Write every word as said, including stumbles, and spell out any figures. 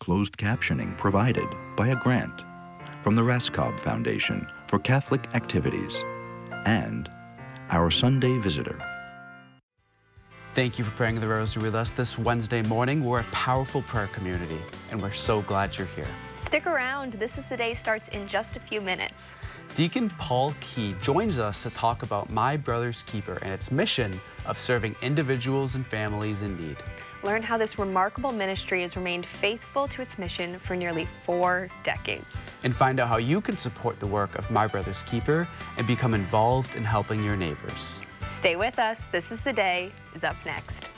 closed captioning provided by a grant from the Raskob Foundation for Catholic Activities and our Sunday Visitor. Thank you for praying the rosary with us this Wednesday morning. We're a powerful prayer community, and we're so glad you're here. Stick around. This is the Day starts in just a few minutes. Deacon Paul Key joins us to talk about My Brother's Keeper and its mission of serving individuals and families in need. Learn how this remarkable ministry has remained faithful to its mission for nearly four decades. And find out how you can support the work of My Brother's Keeper and become involved in helping your neighbors. Stay with us. This is the Day is up next.